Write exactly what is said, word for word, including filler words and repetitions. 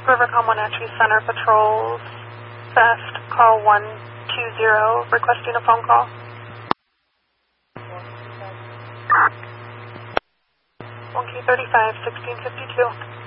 Rivercom Wenatchee Center patrols fast. Call one two zero, requesting a phone call. one Q thirty-five, sixteen fifty-two.